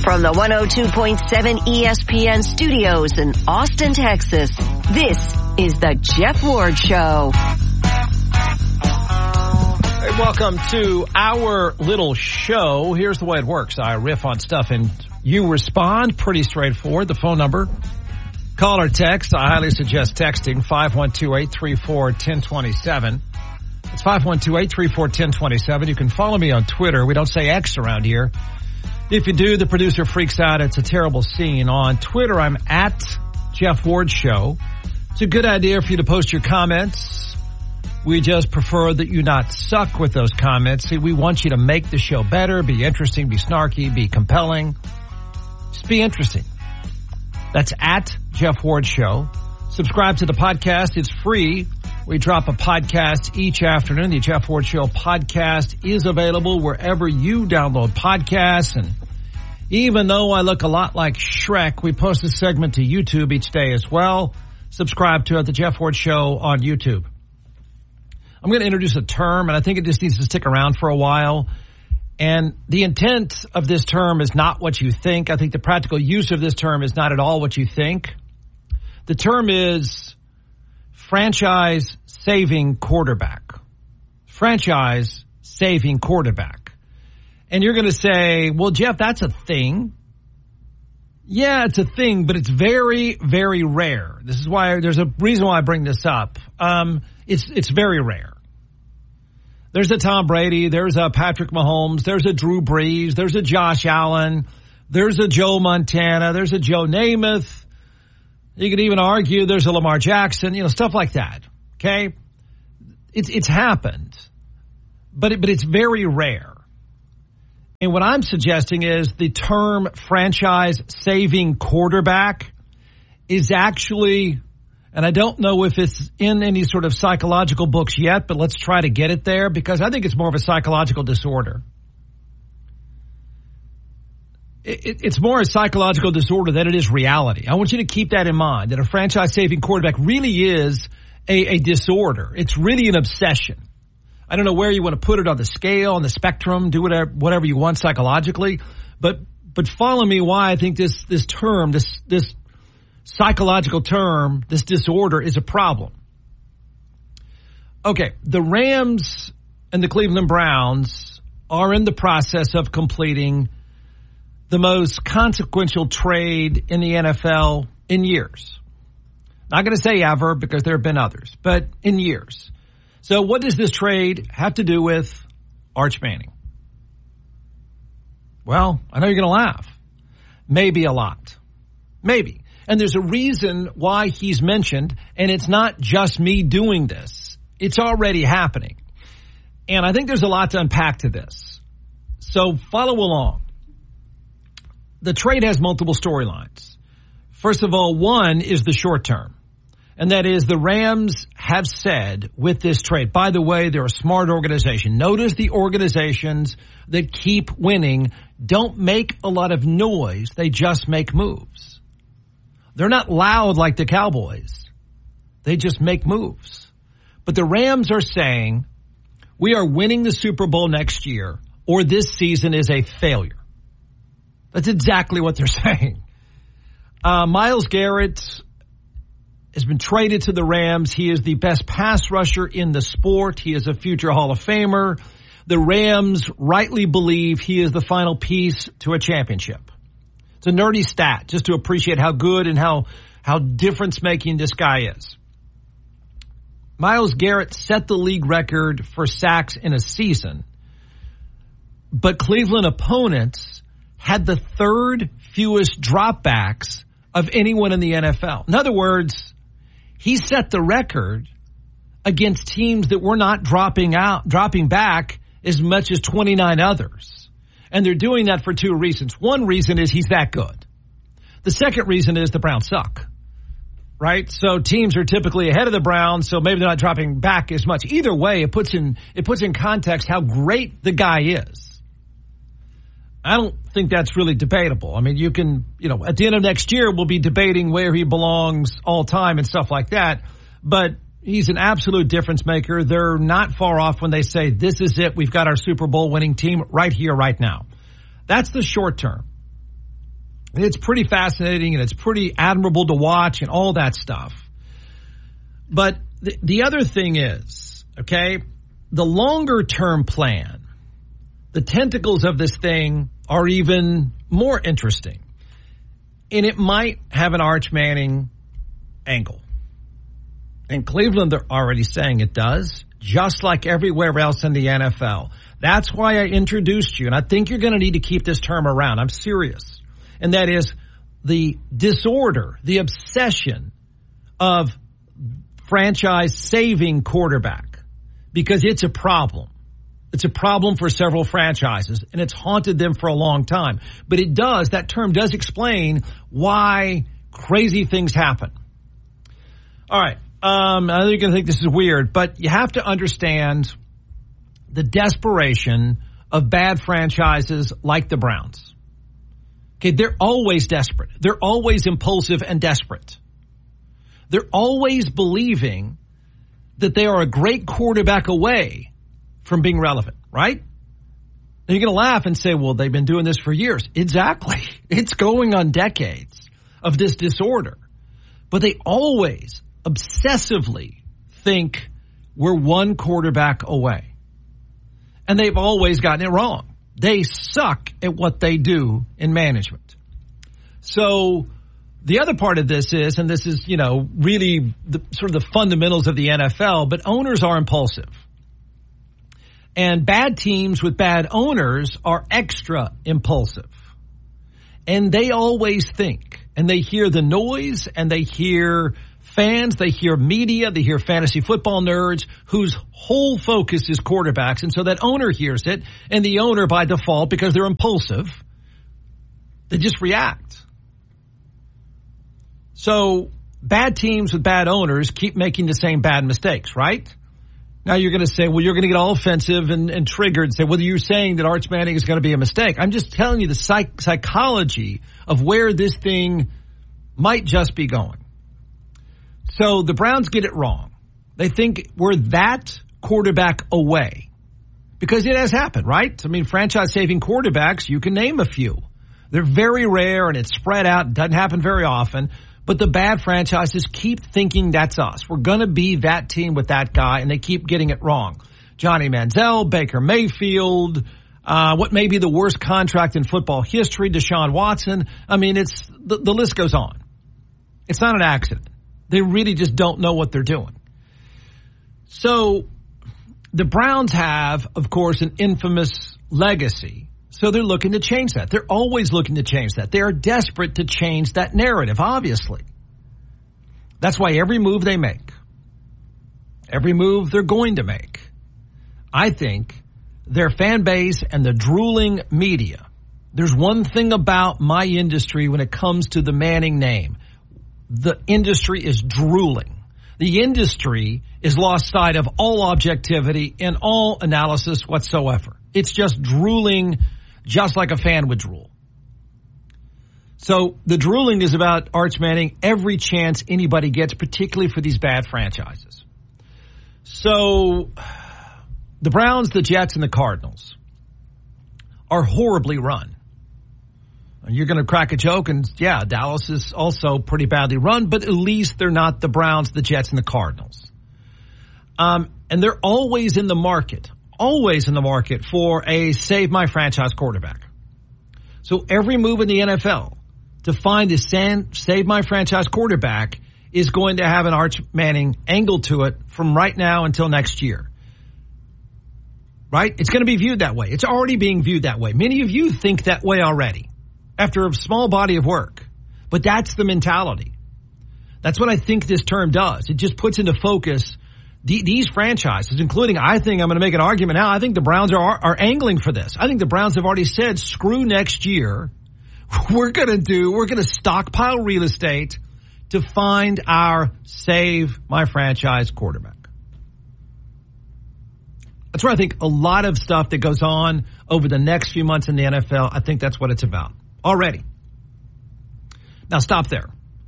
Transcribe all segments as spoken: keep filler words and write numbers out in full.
From the one oh two point seven E S P N studios in Austin, Texas, this is the Jeff Ward Show. Hey, welcome to our little show. Here's the way it works. I riff on stuff and you respond. Pretty straightforward. The phone number, call or text. I highly suggest texting five one two, eight three four, one oh two seven. It's five one two, eight three four, one oh two seven. You can follow me on Twitter. We don't say X around here. If you do, the producer freaks out. It's a terrible scene. On Twitter, I'm at Jeff Ward Show. It's a good idea for you to post your comments. We just prefer that you not suck with those comments. See, we want you to make the show better, be interesting, be snarky, be compelling. Just be interesting. That's at Jeff Ward Show. Subscribe to the podcast. It's free. We drop a podcast each afternoon. The Jeff Ward Show podcast is available wherever you download podcasts. And even though I look a lot like Shrek, we post a segment to YouTube each day as well. Subscribe to it, the Jeff Ward Show on YouTube. I'm going to introduce a term, and I think it just needs to stick around for a while. And the intent of this term is not what you think. I think the practical use of this term is not at all what you think. The term is franchise-saving quarterback. Franchise-saving quarterback. And you're going to say, well, Jeff, that's a thing. Yeah, it's a thing, but it's very, very rare. This is why there's a reason why I bring this up. Um, it's it's very rare. There's a Tom Brady. There's a Patrick Mahomes. There's a Drew Brees. There's a Josh Allen. There's a Joe Montana. There's a Joe Namath. You could even argue there's a Lamar Jackson, you know, stuff like that. Okay? It's, it's happened, but it, but it's very rare. And what I'm suggesting is the term franchise-saving quarterback is actually, and I don't know if it's in any sort of psychological books yet, but let's try to get it there because I think it's more of a psychological disorder. It's more a psychological disorder than it is reality. I want you to keep that in mind, that a franchise-saving quarterback really is a, a disorder. It's really an obsession. I don't know where you want to put it on the scale, on the spectrum, do whatever, whatever you want psychologically, but but follow me why I think this, this term, this, this psychological term, this disorder is a problem. Okay, the Rams and the Cleveland Browns are in the process of completing the most consequential trade in the N F L in years. Not going to say ever because there have been others, but in years. So what does this trade have to do with Arch Manning? Well, I know you're going to laugh. Maybe a lot. Maybe. And there's a reason why he's mentioned, and it's not just me doing this. It's already happening. And I think there's a lot to unpack to this. So follow along. The trade has multiple storylines. First of all, one is the short term. And that is the Rams have said with this trade, by the way, they're a smart organization. Notice the organizations that keep winning don't make a lot of noise. They just make moves. They're not loud like the Cowboys. They just make moves. But the Rams are saying we are winning the Super Bowl next year or this season is a failure. That's exactly what they're saying. Uh, Myles Garrett has been traded to the Rams. He is the best pass rusher in the sport. He is a future Hall of Famer. The Rams rightly believe he is the final piece to a championship. It's a nerdy stat just to appreciate how good and how, how difference-making this guy is. Myles Garrett set the league record for sacks in a season, but Cleveland opponents had the third fewest dropbacks of anyone in the N F L. In other words, he set the record against teams that were not dropping out, dropping back as much as twenty-nine others. And they're doing that for two reasons. One reason is he's that good. The second reason is the Browns suck. Right? So teams are typically ahead of the Browns, so maybe they're not dropping back as much. Either way, it puts in, it puts in context how great the guy is. I don't think that's really debatable. I mean, you can, you know, at the end of next year, we'll be debating where he belongs all time and stuff like that. But he's an absolute difference maker. They're not far off when they say, this is it. We've got our Super Bowl winning team right here, right now. That's the short term. It's pretty fascinating and it's pretty admirable to watch and all that stuff. But the, the other thing is, okay, the longer term plan, the tentacles of this thing are even more interesting. And it might have an Arch Manning angle. In Cleveland, they're already saying it does, just like everywhere else in the N F L. That's why I introduced you, and I think you're going to need to keep this term around. I'm serious. And that is the disorder, the obsession of franchise-saving quarterback, because it's a problem. It's a problem for several franchises, and it's haunted them for a long time. But it does, that term does explain why crazy things happen. All right. Um, I know you're going to think this is weird, but you have to understand the desperation of bad franchises like the Browns. Okay, they're always desperate. They're always impulsive and desperate. They're always believing that they are a great quarterback away from being relevant, right? And you're going to laugh and say, well, they've been doing this for years. Exactly. It's going on decades of this disorder. But they always obsessively think we're one quarterback away. And they've always gotten it wrong. They suck at what they do in management. So the other part of this is, and this is, you know, really the, sort of the fundamentals of the N F L, but owners are impulsive. And bad teams with bad owners are extra impulsive. And they always think, and they hear the noise, and they hear fans, they hear media, they hear fantasy football nerds whose whole focus is quarterbacks. And so that owner hears it, and the owner by default, because they're impulsive, they just react. So bad teams with bad owners keep making the same bad mistakes, right? Now you're going to say, well, you're going to get all offensive and, and triggered and say, well, you're saying that Arch Manning is going to be a mistake. I'm just telling you the psych- psychology of where this thing might just be going. So the Browns get it wrong. They think we're that quarterback away. Because it has happened, right? I mean, franchise-saving quarterbacks, you can name a few. They're very rare and it's spread out. It doesn't happen very often. But the bad franchises keep thinking that's us. We're going to be that team with that guy, and they keep getting it wrong. Johnny Manziel, Baker Mayfield, uh, what may be the worst contract in football history, Deshaun Watson. I mean, it's the, the list goes on. It's not an accident. They really just don't know what they're doing. So the Browns have, of course, an infamous legacy. So they're looking to change that. They're always looking to change that. They are desperate to change that narrative, obviously. That's why every move they make, every move they're going to make, I think their fan base and the drooling media, there's one thing about my industry when it comes to the Manning name. The industry is drooling. The industry is lost sight of all objectivity and all analysis whatsoever. It's just drooling, just like a fan would drool. So the drooling is about Arch Manning every chance anybody gets, particularly for these bad franchises. So the Browns, the Jets, and the Cardinals are horribly run. You're going to crack a joke, and yeah, Dallas is also pretty badly run, but at least they're not the Browns, the Jets, and the Cardinals. Um, and they're always in the market, always in the market for a save my franchise quarterback. So every move in the N F L to find a save my franchise quarterback is going to have an Arch Manning angle to it from right now until next year. Right? It's going to be viewed that way. It's already being viewed that way. Many of you think that way already after a small body of work. But that's the mentality. That's what I think this term does. It just puts into focus the, these franchises, including, I think I'm going to make an argument now, I think the Browns are, are angling for this. I think the Browns have already said, screw next year. We're going to do, we're going to stockpile real estate to find our save my franchise quarterback. That's where I think a lot of stuff that goes on over the next few months in the N F L, I think that's what it's about already. Now stop there.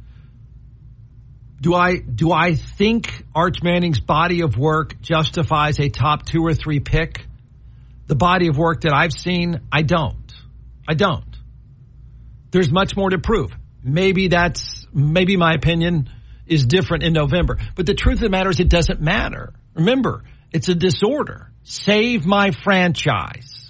Do I, do I think Arch Manning's body of work justifies a top two or three pick? The body of work that I've seen, I don't. I don't. There's much more to prove. Maybe that's, maybe my opinion is different in November. But the truth of the matter is it doesn't matter. Remember, it's a disorder. Save my franchise.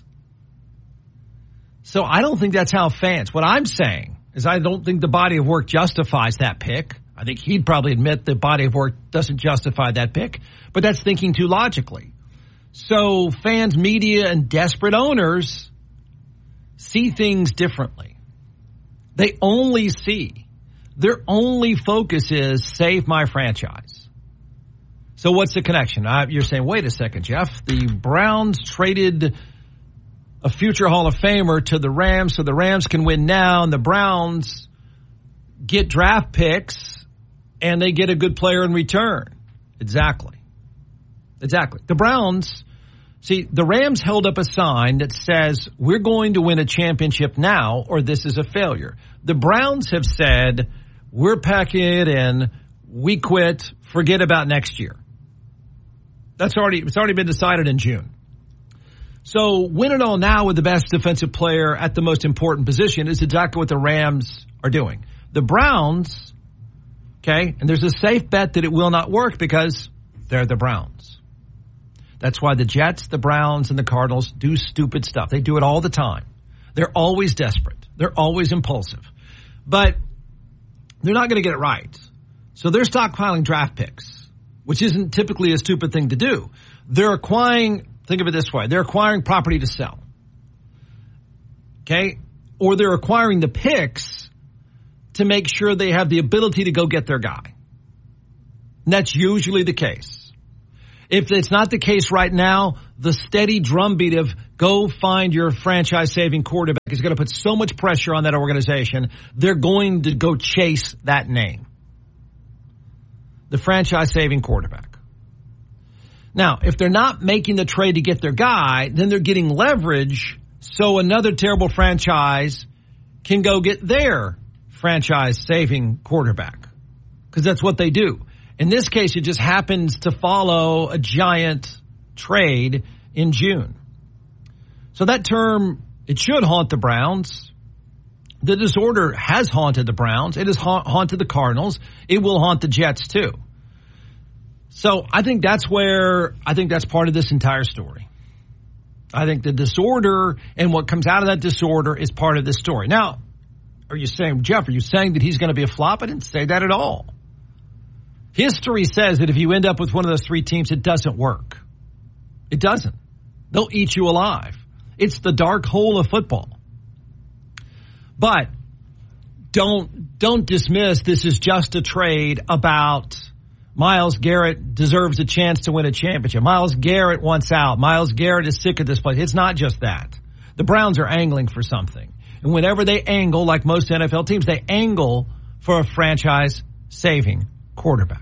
So I don't think that's how fans, what I'm saying is I don't think the body of work justifies that pick. I think he'd probably admit the body of work doesn't justify that pick, but that's thinking too logically. So fans, media, and desperate owners see things differently. They only see, their only focus is save my franchise. So what's the connection? Uh, you're saying, wait a second, Jeff. The Browns traded a future Hall of Famer to the Rams so the Rams can win now, and the Browns get draft picks and they get a good player in return. Exactly. Exactly. The Browns, see, the Rams held up a sign that says, we're going to win a championship now or this is a failure. The Browns have said, we're packing it in, we quit, forget about next year. That's already, it's already been decided in June. So win it all now with the best defensive player at the most important position is exactly what the Rams are doing. The Browns, okay, and there's a safe bet that it will not work because they're the Browns. That's why the Jets, the Browns, and the Cardinals do stupid stuff. They do it all the time. They're always desperate. They're always impulsive. But they're not going to get it right. So they're stockpiling draft picks, which isn't typically a stupid thing to do. They're acquiring, think of it this way, they're acquiring property to sell. Okay? Or they're acquiring the picks to make sure they have the ability to go get their guy. And that's usually the case. If it's not the case right now, the steady drumbeat of go find your franchise-saving quarterback is going to put so much pressure on that organization, they're going to go chase that name. The franchise-saving quarterback. Now, if they're not making the trade to get their guy, then they're getting leverage so another terrible franchise can go get their franchise-saving quarterback. Because that's what they do. In this case, it just happens to follow a giant trade in June. So that term, it should haunt the Browns. The disorder has haunted the Browns. It has ha- haunted the Cardinals. It will haunt the Jets too. So I think that's where, I think that's part of this entire story. I think the disorder and what comes out of that disorder is part of this story. Now, are you saying, Jeff, are you saying that he's going to be a flop? I didn't say that at all. History says that if you end up with one of those three teams, it doesn't work. It doesn't. They'll eat you alive. It's the dark hole of football. But don't, don't dismiss this is just a trade about Myles Garrett deserves a chance to win a championship. Myles Garrett wants out. Myles Garrett is sick of this place. It's not just that. The Browns are angling for something. And whenever they angle, like most N F L teams, they angle for a franchise-saving quarterback.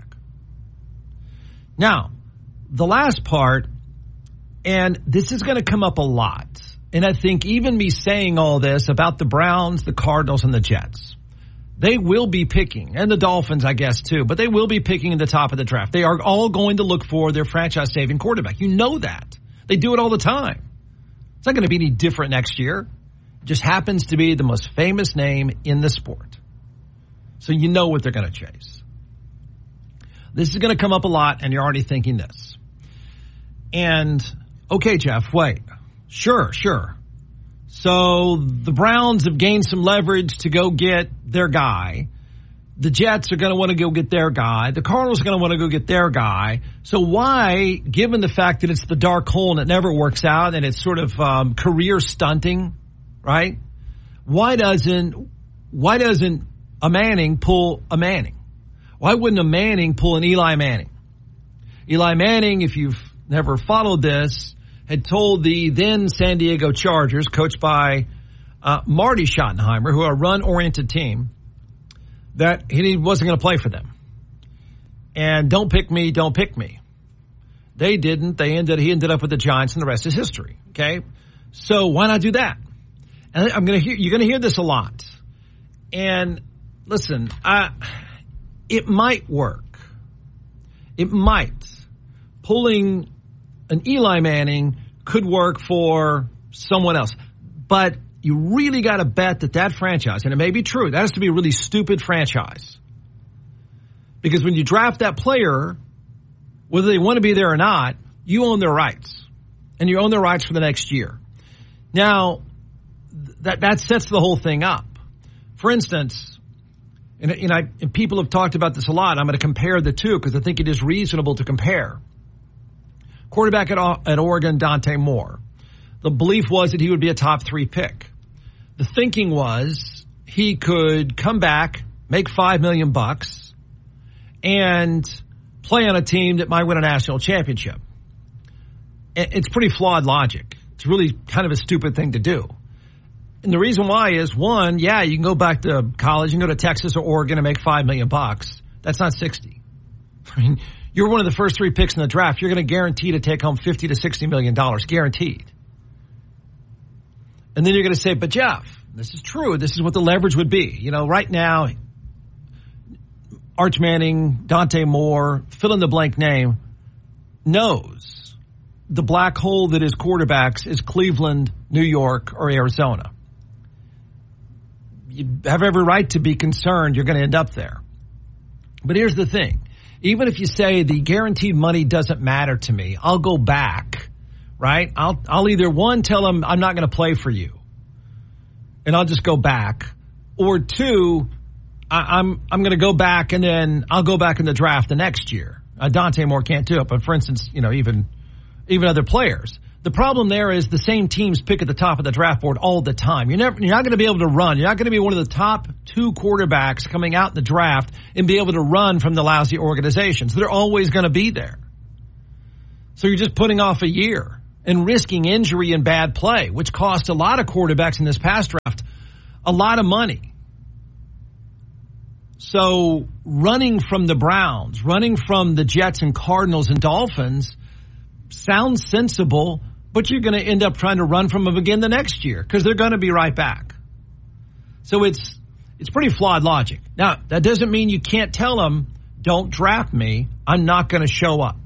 Now, the last part, and this is going to come up a lot, and I think even me saying all this about the Browns, the Cardinals, and the Jets, they will be picking, and the Dolphins, I guess, too, but they will be picking in the top of the draft. They are all going to look for their franchise-saving quarterback. You know that. They do it all the time. It's not going to be any different next year. It just happens to be the most famous name in the sport. So you know what they're going to chase. This is going to come up a lot, and you're already thinking this. And, okay, Jeff, wait. Sure, sure. So the Browns have gained some leverage to go get their guy. The Jets are going to want to go get their guy. The Cardinals are going to want to go get their guy. So why, given the fact that it's the dark hole and it never works out and it's sort of um, career stunting, right? Why doesn't, why doesn't a Manning pull a Manning? Why wouldn't a Manning pull an Eli Manning? Eli Manning, if you've never followed this, had told the then San Diego Chargers, coached by uh, Marty Schottenheimer, who are a run-oriented team, that he wasn't going to play for them. And don't pick me, don't pick me. They didn't. They ended. He ended up with the Giants, and the rest is history. Okay, so why not do that? And I'm going to hear you're going to hear this a lot. And listen, I. It might work. It might. Pulling an Eli Manning could work for someone else. But you really got to bet that that franchise, and it may be true, that has to be a really stupid franchise. Because when you draft that player, whether they want to be there or not, you own their rights. And you own their rights for the next year. Now, that that sets the whole thing up. For instance, and, and, I, and people have talked about this a lot. I'm going to compare the two because I think it is reasonable to compare. Quarterback at, at Oregon, Dante Moore. The belief was that he would be a top three pick. The thinking was he could come back, make five million bucks, and play on a team that might win a national championship. It's pretty flawed logic. It's really kind of a stupid thing to do. And the reason why is, one, yeah, you can go back to college, you can go to Texas or Oregon and make five million bucks. That's not sixty. I mean, you're one of the first three picks in the draft. You're going to guarantee to take home fifty to sixty million dollars, guaranteed. And then you're going to say, but Jeff, this is true. This is what the leverage would be. You know, right now, Arch Manning, Dante Moore, fill in the blank name, knows the black hole that is quarterbacks is Cleveland, New York, or Arizona. You have every right to be concerned you're going to end up there. But here's the thing. Even if you say the guaranteed money doesn't matter to me, I'll go back, right? I'll, I'll either, one, tell them I'm not going to play for you, and I'll just go back, or two, I, I'm I'm going to go back and then I'll go back in the draft the next year. Uh, Dante Moore can't do it, but for instance, you know, even even other players. The problem there is the same teams pick at the top of the draft board all the time. You're never, you're not going to be able to run. You're not going to be one of the top two quarterbacks coming out in the draft and be able to run from the lousy organizations. They're always going to be there. So you're just putting off a year and risking injury and bad play, which cost a lot of quarterbacks in this past draft a lot of money. So running from the Browns, running from the Jets and Cardinals and Dolphins sounds sensible, but you're going to end up trying to run from them again the next year because they're going to be right back. So it's it's pretty flawed logic. Now, that doesn't mean you can't tell them, don't draft me, I'm not going to show up.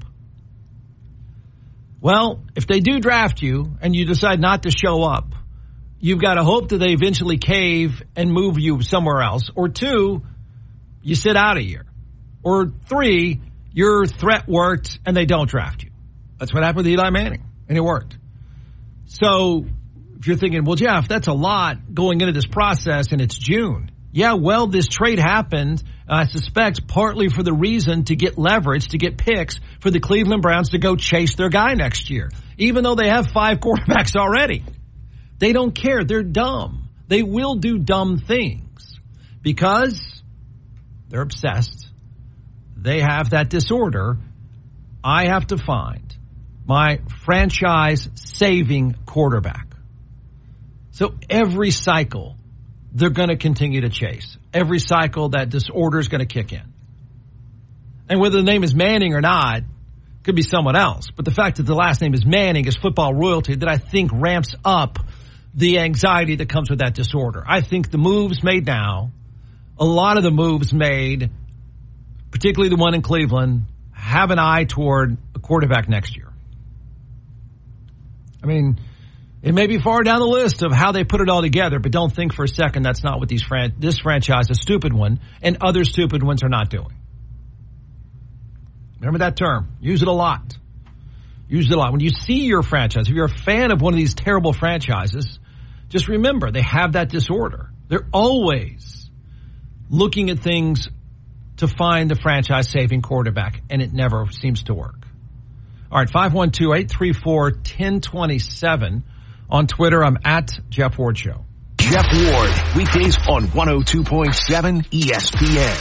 Well, if they do draft you and you decide not to show up, you've got to hope that they eventually cave and move you somewhere else. Or two, you sit out a year. Or three, your threat worked and they don't draft you. That's what happened with Eli Manning, and it worked. So if you're thinking, well, Jeff, that's a lot going into this process and it's June. Yeah, well, this trade happened, I suspect, partly for the reason to get leverage, to get picks for the Cleveland Browns to go chase their guy next year, even though they have five quarterbacks already. They don't care. They're dumb. They will do dumb things because they're obsessed. They have that disorder. I have to find my franchise-saving quarterback. So every cycle, they're going to continue to chase. Every cycle, that disorder is going to kick in. And whether the name is Manning or not, could be someone else. But the fact that the last name is Manning is football royalty that I think ramps up the anxiety that comes with that disorder. I think the moves made now, a lot of the moves made, particularly the one in Cleveland, have an eye toward a quarterback next year. I mean, it may be far down the list of how they put it all together, but don't think for a second that's not what these fran- this franchise, a stupid one, and other stupid ones are not doing. Remember that term. Use it a lot. Use it a lot. When you see your franchise, if you're a fan of one of these terrible franchises, just remember they have that disorder. They're always looking at things to find the franchise-saving quarterback, and it never seems to work. All right, five one two, eight three four, one zero two seven. On Twitter, I'm at Jeff Ward Show. Jeff Ward, weekdays on one oh two point seven E S P N.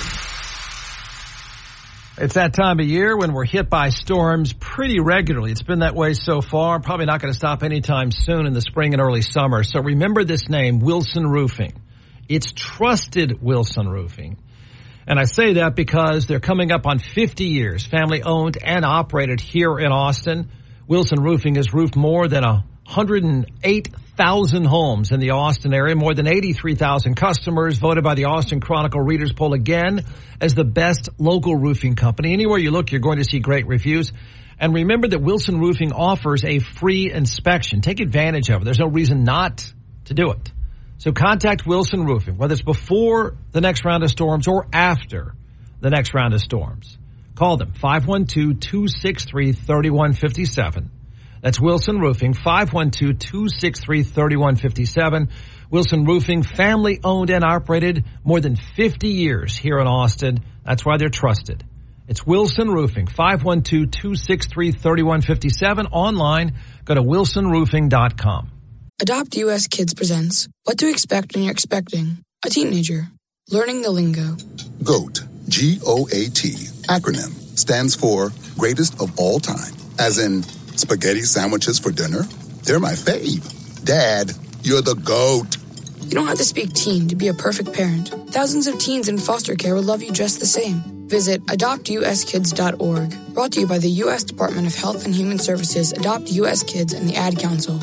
It's that time of year when we're hit by storms pretty regularly. It's been that way so far. Probably not going to stop anytime soon in the spring and early summer. So remember this name, Wilson Roofing. It's trusted Wilson Roofing. And I say that because they're coming up on fifty years, family owned and operated here in Austin. Wilson Roofing has roofed more than one hundred eight thousand homes in the Austin area, more than eighty-three thousand customers, voted by the Austin Chronicle Readers Poll again as the best local roofing company. Anywhere you look, you're going to see great reviews. And remember that Wilson Roofing offers a free inspection. Take advantage of it. There's no reason not to do it. So contact Wilson Roofing, whether it's before the next round of storms or after the next round of storms. Call them, five one two, two six three, three one five seven. That's Wilson Roofing, five one two, two six three, three one five seven. Wilson Roofing, family owned and operated more than fifty years here in Austin. That's why they're trusted. It's Wilson Roofing, five one two, two six three, three one five seven. Online, go to wilson roofing dot com. Adopt U S Kids presents What to Expect When You're Expecting a Teenager. Learning the lingo. GOAT, G O A T, acronym, stands for Greatest of All Time. As in, spaghetti sandwiches for dinner? They're my fave. Dad, you're the GOAT. You don't have to speak teen to be a perfect parent. Thousands of teens in foster care will love you just the same. Visit adopt u s kids dot org. Brought to you by the U S Department of Health and Human Services, Adopt U S Kids, and the Ad Council.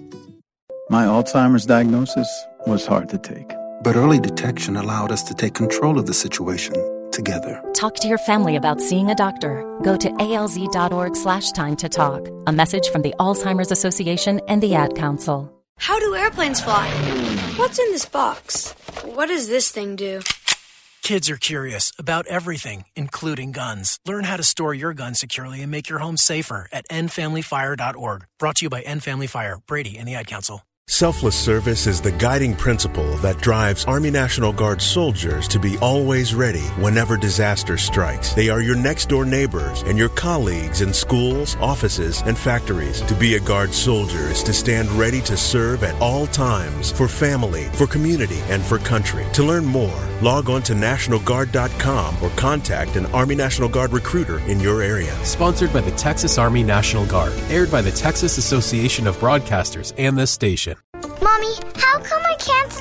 My Alzheimer's diagnosis was hard to take. But early detection allowed us to take control of the situation together. Talk to your family about seeing a doctor. Go to alz.org slash time to talk. A message from the Alzheimer's Association and the Ad Council. How do airplanes fly? What's in this box? What does this thing do? Kids are curious about everything, including guns. Learn how to store your gun securely and make your home safer at end family fire dot org. Brought to you by End Family Fire, Brady, and the Ad Council. Selfless service is the guiding principle that drives Army National Guard soldiers to be always ready whenever disaster strikes. They are your next-door neighbors and your colleagues in schools, offices, and factories. To be a Guard soldier is to stand ready to serve at all times for family, for community, and for country. To learn more, log on to national guard dot com or contact an Army National Guard recruiter in your area. Sponsored by the Texas Army National Guard. Aired by the Texas Association of Broadcasters and this station. Mommy, how come I can't